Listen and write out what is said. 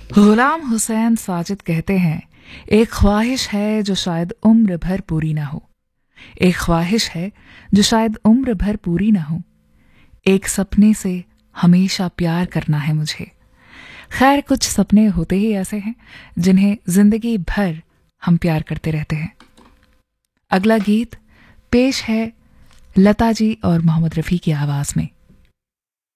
गुलाम हुसैन साजिद कहते हैं, एक ख्वाहिश है जो शायद उम्र भर पूरी ना हो। एक ख्वाहिश है जो शायद उम्र भर पूरी ना हो। एक सपने से हमेशा प्यार करना है मुझे। खैर, कुछ सपने होते ही ऐसे हैं जिन्हें जिंदगी भर हम प्यार करते रहते हैं। अगला गीत पेश है लता जी और मोहम्मद रफ़ी की आवाज़ में।